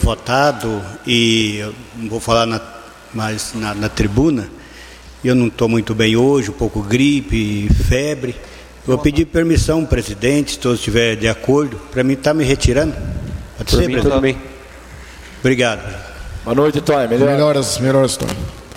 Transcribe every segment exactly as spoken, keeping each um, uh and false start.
votado, e eu não vou falar na, mais na, na tribuna, eu não estou muito bem hoje, um pouco gripe, febre. Eu vou pedir permissão, presidente, se todos estiverem de acordo, para mim estar tá me retirando. Pode ser, presidente? Tudo bem. Obrigado. Boa noite, Tony. Melhor. Melhoras, melhoras, Tony.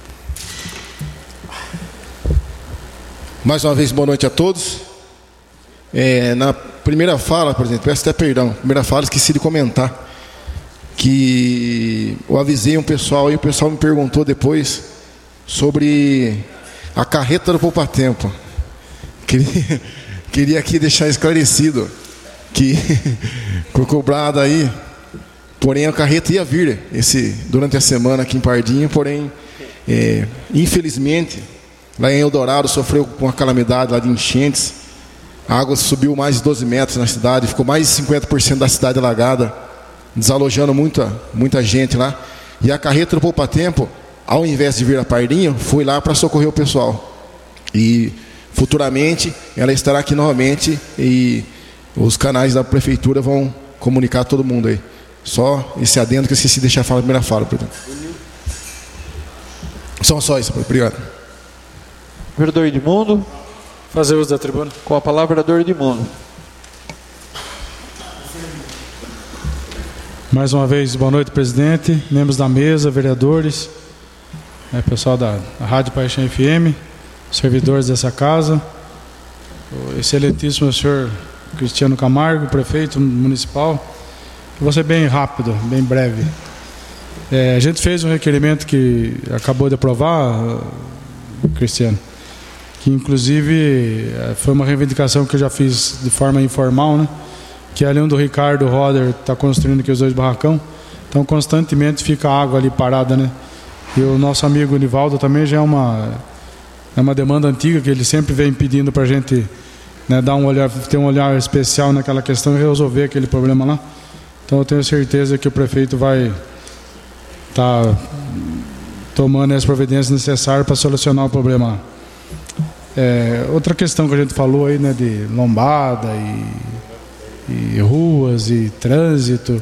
Mais uma vez, boa noite a todos. É, na primeira fala, presidente, peço até perdão. Primeira fala, esqueci de comentar que eu avisei um pessoal e o pessoal me perguntou depois sobre a carreta do Poupa-Tempo. Queria, queria aqui deixar esclarecido que foi cobrado aí, porém a carreta ia vir esse, durante a semana aqui em Pardinho, porém, é, infelizmente, lá em Eldorado sofreu com uma calamidade lá de enchentes. A água subiu mais de doze metros na cidade, ficou mais de cinquenta por cento da cidade alagada, desalojando muita, muita gente lá. E a carreta do Poupa-Tempo, ao invés de vir a Pardinho, foi lá para socorrer o pessoal. E futuramente ela estará aqui novamente e os canais da prefeitura vão comunicar a todo mundo aí. Só esse adendo que eu esqueci de deixar a fala, a primeira fala, portanto. São só isso, obrigado. Vereador Edmundo. Fazer uso da tribuna. Com a palavra, vereador Edmundo. Mais uma vez, boa noite, presidente, membros da mesa, vereadores, né, pessoal da, da Rádio Paixão F M, servidores dessa casa, o excelentíssimo senhor Cristiano Camargo, prefeito municipal. Eu vou ser bem rápido, bem breve. É, a gente fez um requerimento que acabou de aprovar, Cristiano, que inclusive foi uma reivindicação que eu já fiz de forma informal, né? Que ali onde o Ricardo Roder está construindo aqui os dois barracão, então constantemente fica a água ali parada, né? E o nosso amigo Nivaldo também já é uma, é uma demanda antiga que ele sempre vem pedindo para a gente, né, dar um olhar, ter um olhar especial naquela questão e resolver aquele problema lá. Então eu tenho certeza que o prefeito vai estar tá tomando as providências necessárias para solucionar o problema lá. É, outra questão que a gente falou aí, né, de lombada e, e ruas e trânsito,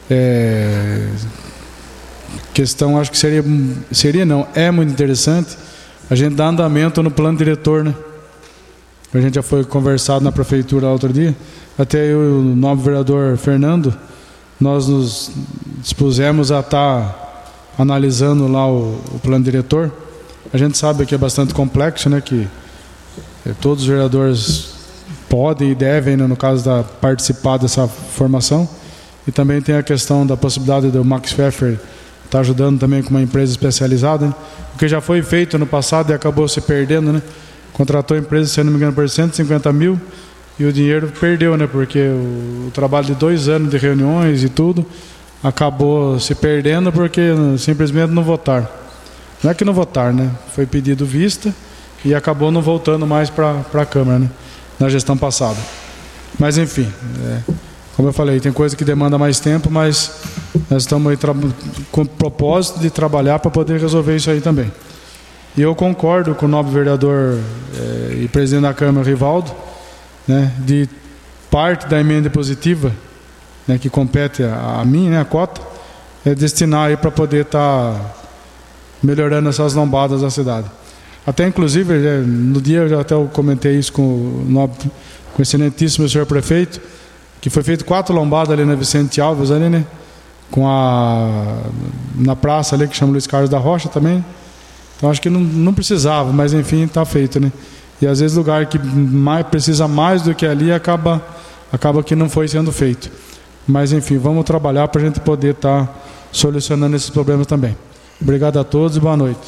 é, questão, acho que seria, seria não, é muito interessante a gente dar andamento no plano diretor, né? A gente já foi conversado na prefeitura outro dia, até eu e o novo vereador Fernando, nós nos dispusemos a estar tá analisando lá o, o plano diretor. A gente sabe que é bastante complexo, né, que todos os vereadores podem e devem, né, no caso, da, participar dessa formação. E também tem a questão da possibilidade do Max Pfeffer estar tá ajudando também com uma empresa especializada, né? O que já foi feito no passado e acabou se perdendo, né? Contratou a empresa, se não me engano, por cento e cinquenta mil e o dinheiro perdeu, né? Porque o, o trabalho de dois anos de reuniões e tudo acabou se perdendo porque simplesmente não votaram. Não é que não votaram, né? Foi pedido vista e acabou não voltando mais para a Câmara, né? Na gestão passada. Mas enfim, é, como eu falei, tem coisa que demanda mais tempo, mas nós estamos aí com o propósito de trabalhar para poder resolver isso aí também. E eu concordo com o nobre vereador é, e presidente da Câmara, Rivaldo, né, de parte da emenda positiva, né, que compete a, a mim, né, a cota, é destinar aí para poder estar tá melhorando essas lombadas da cidade. Até inclusive, no dia eu já até comentei isso com o, nobre, com o excelentíssimo senhor prefeito, que foi feito quatro lombadas ali na Vicente Alves, ali, né, com a, na praça ali que chama Luiz Carlos da Rocha também. Então acho que não, não precisava, mas enfim, está feito, né? E às vezes lugar que mais, precisa mais do que ali acaba, acaba que não foi sendo feito. Mas enfim, vamos trabalhar para a gente poder estar tá solucionando esses problemas também. Obrigado a todos e boa noite.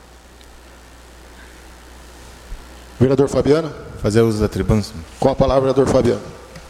Vereador Fabiano. Fazer uso da tribuna. Com a palavra, vereador Fabiano.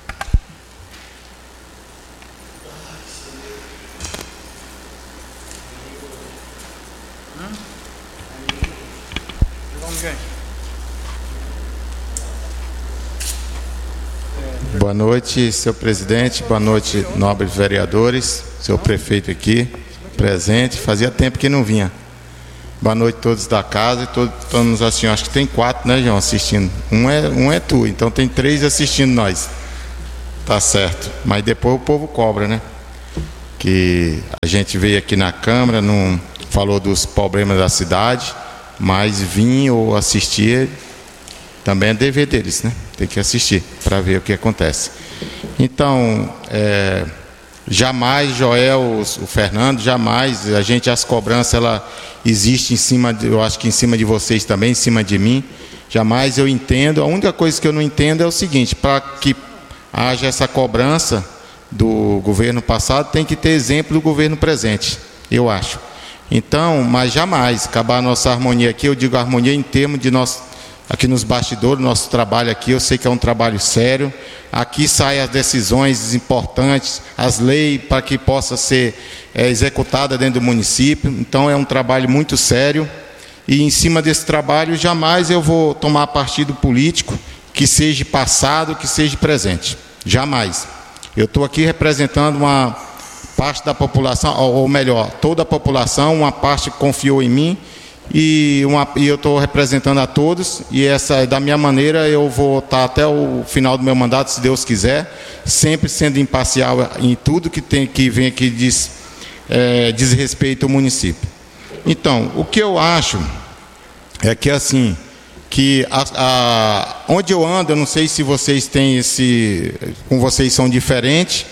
Boa noite, senhor presidente, boa noite, nobres vereadores, seu prefeito aqui, presente, fazia tempo que não vinha. Boa noite a todos da casa e todos, todos assim, acho que tem quatro, né, João, assistindo. Um é, um é tu, então tem três assistindo nós. Tá certo, mas depois o povo cobra, né? que a gente veio aqui na Câmara, não falou dos problemas da cidade, mas vir ou assistir também é dever deles, né? Tem que assistir para ver o que acontece. Então, é, jamais, Joel, o Fernando, jamais, a gente, as cobranças, ela existe em cima, de, eu acho que em cima de vocês também, em cima de mim, jamais eu entendo. A única coisa que eu não entendo é o seguinte: para que haja essa cobrança do governo passado, tem que ter exemplo do governo presente, eu acho. Então, mas jamais acabar a nossa harmonia aqui, eu digo harmonia em termos de nós, aqui nos bastidores, nosso trabalho aqui, eu sei que é um trabalho sério, aqui saem as decisões importantes, as leis para que possa ser é, executada dentro do município, então é um trabalho muito sério, e em cima desse trabalho jamais eu vou tomar partido político, que seja passado, que seja presente, jamais. Eu estou aqui representando uma parte da população, ou melhor, toda a população, uma parte confiou em mim, e, uma, e eu estou representando a todos, e essa, da minha maneira, eu vou estar até o final do meu mandato, se Deus quiser, sempre sendo imparcial em tudo que, tem, que vem aqui diz, é, diz respeito ao município. Então, o que eu acho é que, assim, que a, a, onde eu ando, eu não sei se vocês têm esse, com vocês são diferentes,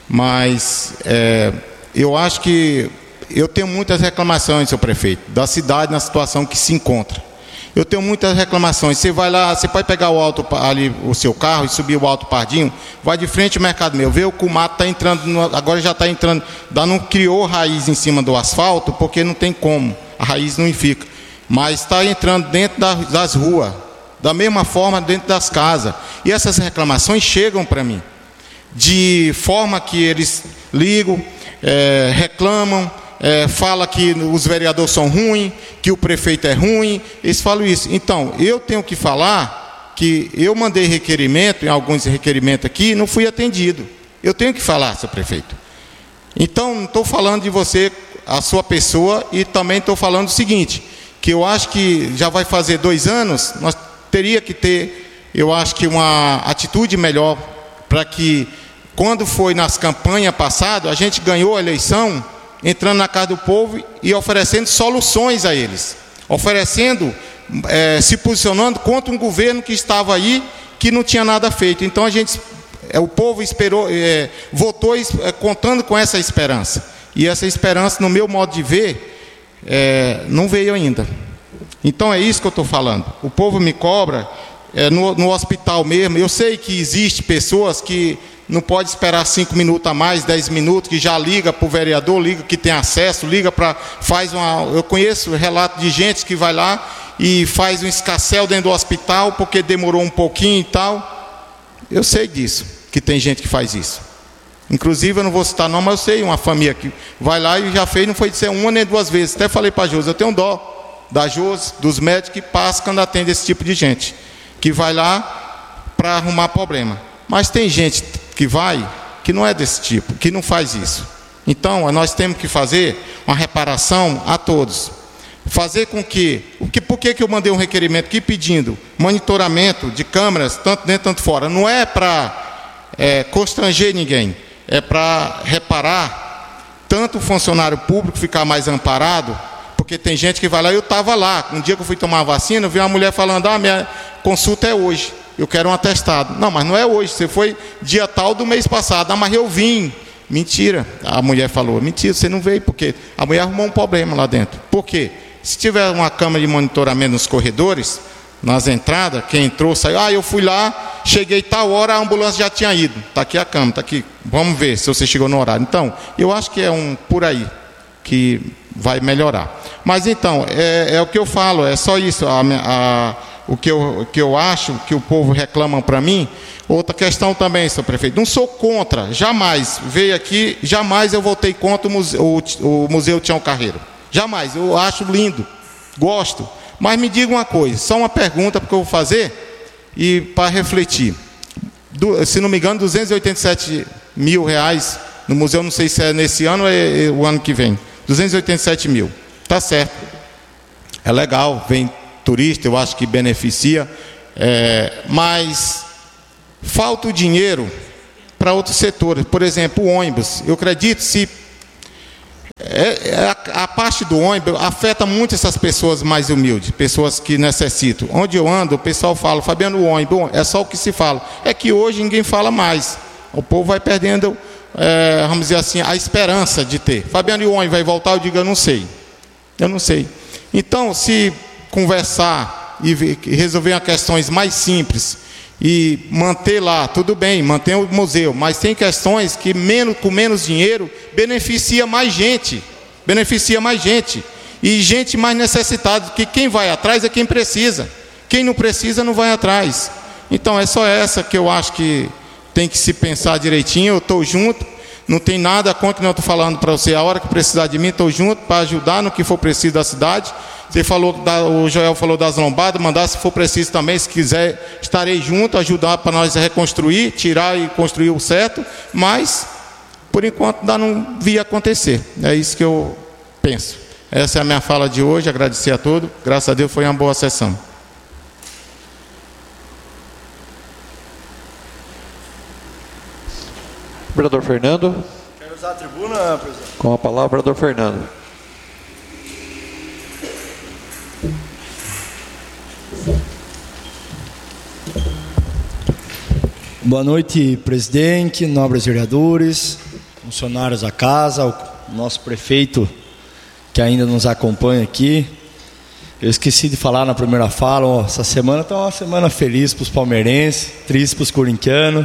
mas é, eu acho que eu tenho muitas reclamações, senhor prefeito, da cidade na situação que se encontra. Eu tenho muitas reclamações. Você vai lá, você pode pegar o alto ali, o seu carro e subir o Alto Pardinho, vai de frente ao Mercado Meu, vê que o mato está entrando, no, agora já está entrando, ainda não criou raiz em cima do asfalto, porque não tem como, a raiz não fica, mas está entrando dentro da, das ruas, da mesma forma dentro das casas. E essas reclamações chegam para mim, de forma que eles ligam, é, reclamam, É, fala que os vereadores são ruins, que o prefeito é ruim, eles falam isso. Então, eu tenho que falar que eu mandei requerimento, em alguns requerimentos aqui, e não fui atendido. Eu tenho que falar, seu prefeito. Então, não estou falando de você, a sua pessoa, e também estou falando o seguinte, que eu acho que já vai fazer dois anos, nós teria que ter, eu acho que uma atitude melhor, para que, quando foi nas campanhas passadas, a gente ganhou a eleição, entrando na casa do povo e oferecendo soluções a eles, oferecendo, é, se posicionando contra um governo que estava aí, que não tinha nada feito. Então a gente, é, o povo esperou, é, votou é, contando com essa esperança, e essa esperança, no meu modo de ver, é, não veio ainda. Então é isso que eu estou falando. O povo me cobra, é, no, no hospital mesmo, eu sei que existe pessoas que não pode esperar cinco minutos a mais, dez minutos, que já liga para o vereador, liga que tem acesso, liga para, faz uma, eu conheço relato de gente que vai lá e faz um escassel dentro do hospital, porque demorou um pouquinho e tal. Eu sei disso, que tem gente que faz isso. Inclusive, eu não vou citar não, mas eu sei uma família que vai lá e já fez, não foi dizer uma nem duas vezes. Até falei para a Josi, eu tenho dó da Josi, dos médicos que passam quando atende esse tipo de gente, que vai lá para arrumar problema. Mas tem gente que vai, que não é desse tipo, que não faz isso. Então, nós temos que fazer uma reparação a todos. Fazer com que, que por que que eu mandei um requerimento aqui pedindo monitoramento de câmeras, tanto dentro, tanto fora? Não é para é, constranger ninguém, é para reparar, tanto o funcionário público ficar mais amparado, porque tem gente que vai lá, eu estava lá, um dia que eu fui tomar a vacina, eu vi uma mulher falando, ah, minha consulta é hoje. Eu quero um atestado. Não, mas não é hoje, você foi dia tal do mês passado. Ah, mas eu vim. Mentira. A mulher falou, mentira, você não veio, porque a mulher arrumou um problema lá dentro. Por quê? Se tiver uma câmera de monitoramento nos corredores, nas entradas, quem entrou, saiu, ah, eu fui lá, cheguei tal hora, a ambulância já tinha ido. Está aqui a câmera, está aqui. Vamos ver se você chegou no horário. Então, eu acho que é um por aí que vai melhorar. Mas então, é, é o que eu falo, é só isso. A, a O que, eu, o que eu acho, que o povo reclama para mim. Outra questão também, senhor prefeito, não sou contra, jamais, veio aqui, jamais eu votei contra o museu, o, o museu Tião Carreiro, jamais, eu acho lindo, gosto, mas me diga uma coisa, só uma pergunta porque eu vou fazer, e para refletir, Do, se não me engano, duzentos e oitenta e sete mil reais no museu, não sei se é nesse ano ou é, é o ano que vem, duzentos e oitenta e sete mil, tá certo, é legal, vem turista, eu acho que beneficia, é, mas falta o dinheiro para outros setores. Por exemplo, o ônibus. Eu acredito, se é, é a, a parte do ônibus afeta muito essas pessoas mais humildes, pessoas que necessitam. Onde eu ando, o pessoal fala, Fabiano, o ônibus, é só o que se fala. É que hoje ninguém fala mais. O povo vai perdendo, é, vamos dizer assim, a esperança de ter. Fabiano, e o ônibus vai voltar? Eu digo, eu não sei. Eu não sei. Então, se conversar e resolver questões mais simples e manter lá, tudo bem, manter o museu, mas tem questões que menos, com menos dinheiro beneficia mais gente, beneficia mais gente, e gente mais necessitada, que quem vai atrás é quem precisa, quem não precisa não vai atrás. Então é só essa que eu acho que tem que se pensar direitinho. Eu estou junto, não tem nada contra o que eu estou falando para você. A hora que precisar de mim, estou junto para ajudar no que for preciso da cidade. Você falou, da, o Joel falou das lombadas, mandar se for preciso também, se quiser, estarei junto, ajudar para nós reconstruir, tirar e construir o certo, mas, por enquanto, ainda não vi acontecer. É isso que eu penso. Essa é a minha fala de hoje, agradecer a todos. Graças a Deus foi uma boa sessão. Vereador Fernando. Quer usar a tribuna, presidente? Com a palavra, vereador Fernando. Boa noite, presidente, nobres vereadores, funcionários da casa, o nosso prefeito que ainda nos acompanha aqui. Eu esqueci de falar na primeira fala, ó, essa semana está uma semana feliz para os palmeirenses, triste para os corintianos.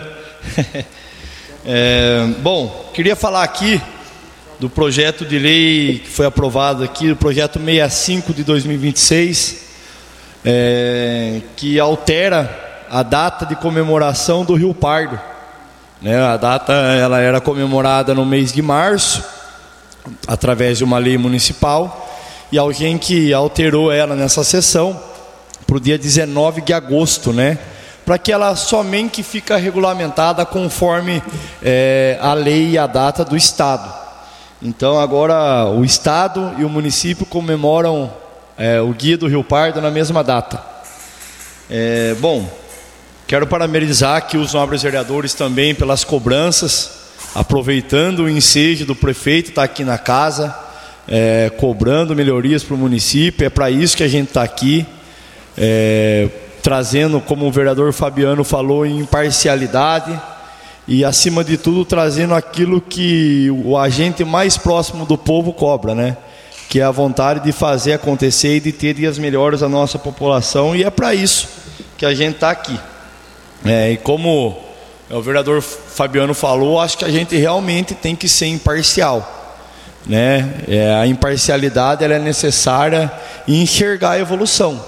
É, bom, queria falar aqui do projeto de lei que foi aprovado aqui, o projeto sessenta e cinco de dois mil e vinte e seis, é, que altera a data de comemoração do Rio Pardo, né? A data ela era comemorada no mês de março, através de uma lei municipal, e alguém que alterou ela nessa sessão para o dia dezenove de agosto, né? Para que ela somente fica regulamentada conforme é, a lei e a data do Estado. Então agora o Estado e o município comemoram é, o Guia do Rio Pardo na mesma data. É, bom, quero parabenizar aqui os nobres vereadores também pelas cobranças, aproveitando o ensejo do prefeito, está aqui na casa, é, cobrando melhorias para o município. É para isso que a gente está aqui, é, trazendo, como o vereador Fabiano falou, imparcialidade e, acima de tudo, trazendo aquilo que o agente mais próximo do povo cobra, né? Que é a vontade de fazer acontecer e de ter dias melhores a nossa população, e é para isso que a gente está aqui. É, e como o vereador Fabiano falou, acho que a gente realmente tem que ser imparcial, né? É, a imparcialidade ela é necessária e enxergar a evolução.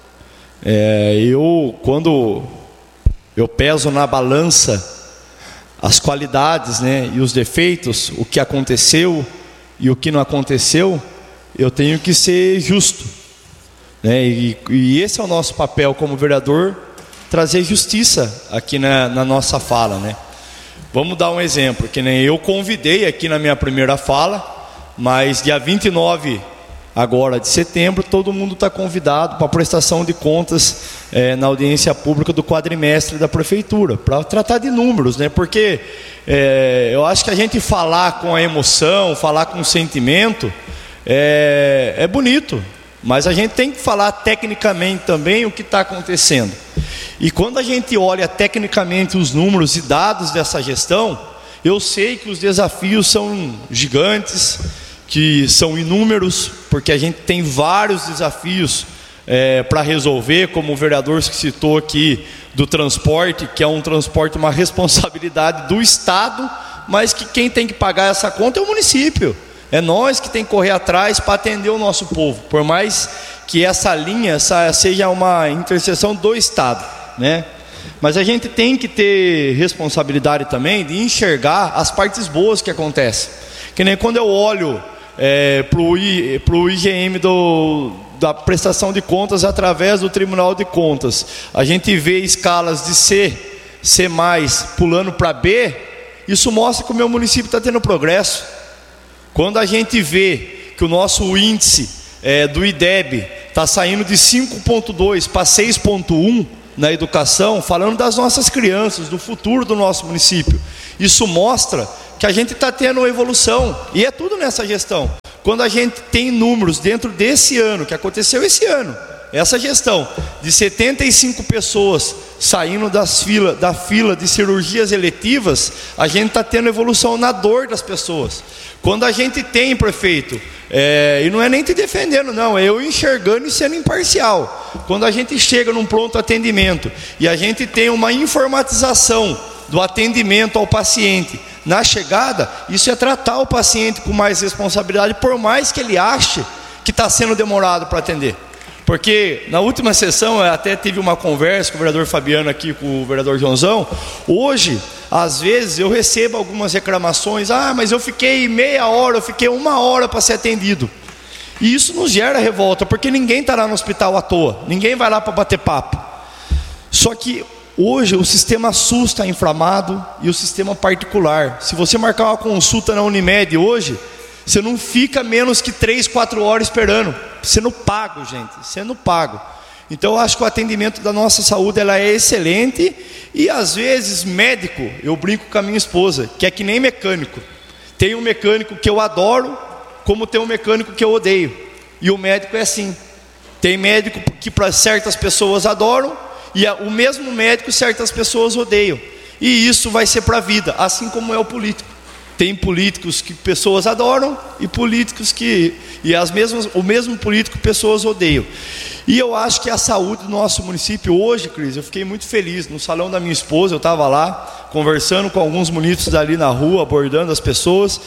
É, eu, quando eu peso na balança as qualidades, né, e os defeitos, o que aconteceu e o que não aconteceu, eu tenho que ser justo, né? E, e esse é o nosso papel como vereador, trazer justiça aqui na, na nossa fala, né? Vamos dar um exemplo, que nem eu convidei aqui na minha primeira fala, mas dia vinte e nove agora de setembro, todo mundo está convidado para a prestação de contas é, na audiência pública do quadrimestre da prefeitura, para tratar de números, né? Porque é, eu acho que a gente falar com a emoção, falar com o sentimento é, é bonito, mas a gente tem que falar tecnicamente também o que está acontecendo. E quando a gente olha tecnicamente os números e dados dessa gestão, eu sei que os desafios são gigantes, que são inúmeros, porque a gente tem vários desafios é, para resolver, como o vereador que citou aqui do transporte, que é um transporte, uma responsabilidade do Estado, mas que quem tem que pagar essa conta é o município. É nós que tem que correr atrás para atender o nosso povo, por mais que essa linha essa seja uma interseção do Estado, né? Mas a gente tem que ter responsabilidade também de enxergar as partes boas que acontecem. Que nem quando eu olho é, para o I G M do, da prestação de contas através do Tribunal de Contas, a gente vê escalas de C, C mais, pulando para B, isso mostra que o meu município está tendo progresso. Quando a gente vê que o nosso índice é, do I D E B está saindo de cinco ponto dois para seis ponto um na educação, falando das nossas crianças, do futuro do nosso município, isso mostra que a gente está tendo evolução, e é tudo nessa gestão. quando a gente tem números dentro desse ano, que aconteceu esse ano, essa gestão, de setenta e cinco pessoas saindo das fila, da fila de cirurgias eletivas, a gente está tendo evolução na dor das pessoas. Quando a gente tem, prefeito, é, e não é nem te defendendo não, é eu enxergando e sendo imparcial. Quando a gente chega num pronto atendimento e a gente tem uma informatização do atendimento ao paciente na chegada, isso é tratar o paciente com mais responsabilidade, por mais que ele ache que está sendo demorado para atender. Porque na última sessão eu até tive uma conversa com o vereador Fabiano aqui, com o vereador Joãozão. Hoje, às vezes eu recebo algumas reclamações, ah, mas eu fiquei meia hora, eu fiquei uma hora para ser atendido. E isso nos gera revolta, porque ninguém está lá no hospital à toa, ninguém vai lá para bater papo. Só que hoje o sistema SUS está inflamado e o sistema particular. Se você marcar uma consulta na Unimed hoje, você não fica menos que três, quatro horas esperando, sendo pago, gente, sendo pago. Então eu acho que o atendimento da nossa saúde ela é excelente. E às vezes médico, eu brinco com a minha esposa, que é que nem mecânico. Tem um mecânico que eu adoro, como tem um mecânico que eu odeio. E o médico é assim. Tem médico que para certas pessoas adoram, e o mesmo médico certas pessoas odeiam. E isso vai ser para a vida, assim como é o político. Tem políticos que pessoas adoram e políticos que... E as mesmas, o mesmo político pessoas odeiam. E eu acho que a saúde do nosso município hoje, Cris, eu fiquei muito feliz. No salão da minha esposa, eu estava lá, conversando com alguns munícipes ali na rua, abordando as pessoas.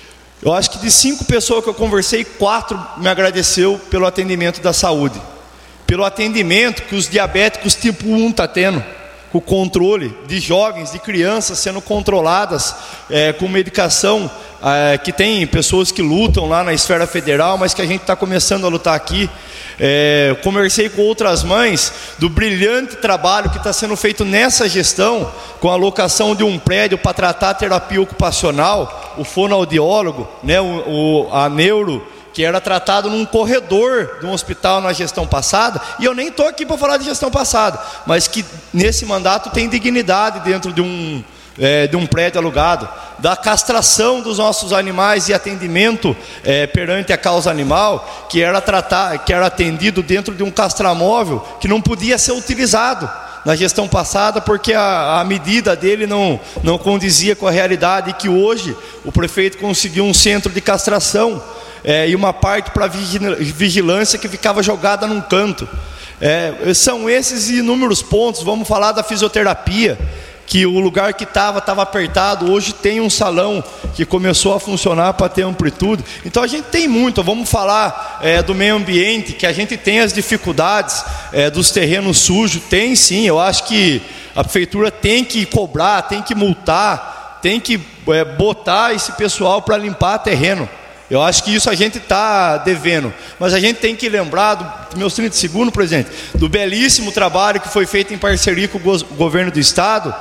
Eu acho que de cinco pessoas que eu conversei, quatro me agradeceu pelo atendimento da saúde. Pelo atendimento que os diabéticos tipo um estão tendo. Com o controle de jovens, de crianças sendo controladas é, com medicação, é, que tem pessoas que lutam lá na esfera federal, mas que a gente está começando a lutar aqui. É, conversei com outras mães do brilhante trabalho que está sendo feito nessa gestão, com a alocação de um prédio para tratar a terapia ocupacional, o fonoaudiólogo, né, o, o, a neuro, que era tratado num corredor de um hospital na gestão passada. E eu nem estou aqui para falar de gestão passada, mas que nesse mandato tem dignidade dentro de um, é, de um prédio alugado, da castração dos nossos animais e atendimento é, perante a causa animal, que era, tratar, que era atendido dentro de um castramóvel que não podia ser utilizado na gestão passada, porque a, a medida dele não, não condizia com a realidade, e que hoje o prefeito conseguiu um centro de castração, É, e uma parte para vigilância que ficava jogada num canto. É, são esses inúmeros pontos. Vamos falar da fisioterapia, que o lugar que estava, estava apertado, hoje tem um salão que começou a funcionar para ter amplitude. Então a gente tem muito. Vamos falar é, do meio ambiente, que a gente tem as dificuldades é, dos terrenos sujos. Tem sim, eu acho que a prefeitura tem que cobrar, tem que multar, tem que é, botar esse pessoal para limpar terreno. Eu acho que isso a gente está devendo. Mas a gente tem que lembrar, do meus trinta segundos, presidente, do belíssimo trabalho que foi feito em parceria com o go- governo do estado,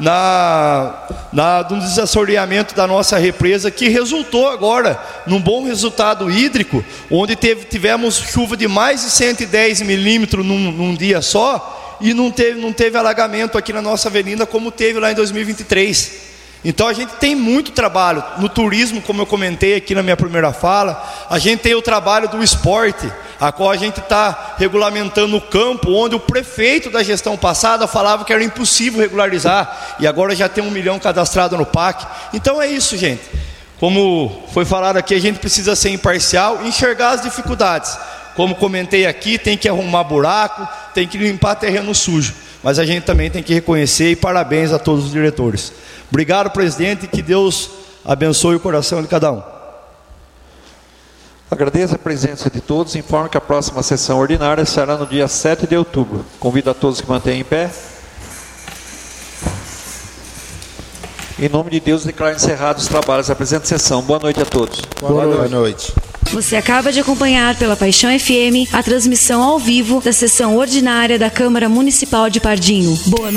na, na, no desassoreamento da nossa represa, que resultou agora num bom resultado hídrico, onde teve, tivemos chuva de mais de cento e dez milímetros num, num dia só, e não teve, não teve alagamento aqui na nossa avenida como teve lá em dois mil e vinte e três. Então a gente tem muito trabalho no turismo, como eu comentei aqui na minha primeira fala. A gente tem o trabalho do esporte, a qual a gente está regulamentando o campo, onde o prefeito da gestão passada falava que era impossível regularizar, e agora já tem um milhão cadastrado no P A C. Então é isso, gente. Como foi falado aqui, a gente precisa ser imparcial e enxergar as dificuldades. Como comentei aqui, tem que arrumar buraco, tem que limpar terreno sujo. Mas a gente também tem que reconhecer, e parabéns a todos os diretores. Obrigado, presidente, que Deus abençoe o coração de cada um. Agradeço a presença de todos. Informo que a próxima sessão ordinária será no dia sete de outubro. Convido a todos que mantêm em pé. Em nome de Deus, declaro encerrados os trabalhos da presente sessão. Boa noite a todos. Boa, Boa noite. Você acaba de acompanhar pela Paixão F M a transmissão ao vivo da sessão ordinária da Câmara Municipal de Pardinho. Boa noite.